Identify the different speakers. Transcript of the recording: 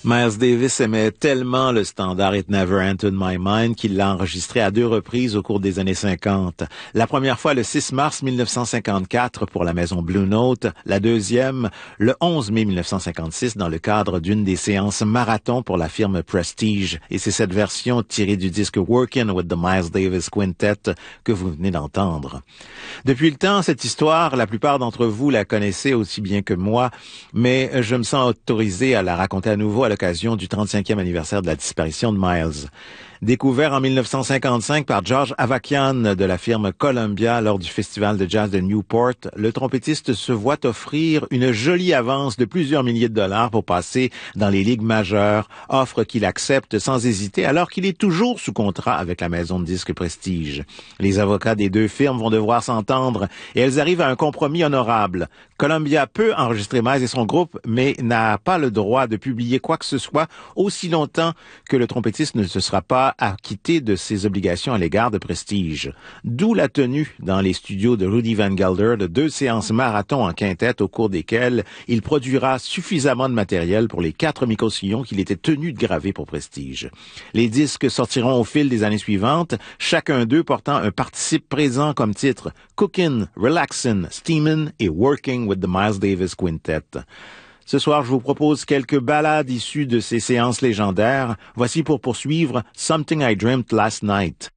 Speaker 1: Miles Davis aimait tellement le standard It Never Entered My Mind qu'il l'a enregistré à 2 reprises au cours des années 50. La première fois le 6 mars 1954 pour la maison Blue Note, la deuxième le 11 mai 1956 dans le cadre d'une des séances marathon pour la firme Prestige. Et c'est cette version tirée du disque Working with the Miles Davis Quintet que vous venez d'entendre. Depuis le temps, cette histoire, la plupart d'entre vous la connaissez aussi bien que moi, mais je me sens autorisé à la raconter à nouveau à l'occasion du 35e anniversaire de la disparition de Miles. Découvert en 1955 par George Avakian de la firme Columbia lors du festival de jazz de Newport, le trompettiste se voit offrir une jolie avance de plusieurs milliers de dollars pour passer dans les ligues majeures, offre qu'il accepte sans hésiter alors qu'il est toujours sous contrat avec la maison de disques Prestige. Les avocats des deux firmes vont devoir s'entendre et elles arrivent à un compromis honorable. Columbia peut enregistrer Miles et son groupe, mais n'a pas le droit de publier quoi que ce soit aussi longtemps que le trompettiste ne se sera pas acquitté de ses obligations à l'égard de Prestige. D'où la tenue dans les studios de Rudy Van Gelder de 2 séances marathon en quintette au cours desquelles il produira suffisamment de matériel pour les 4 microsillons qu'il était tenu de graver pour Prestige. Les disques sortiront au fil des années suivantes, chacun d'eux portant un participe présent comme titre Cookin', Relaxin', Steamin' et Working with the Miles Davis Quintet. Ce soir, je vous propose quelques ballades issues de ces séances légendaires. Voici pour poursuivre Something I Dreamt Last Night.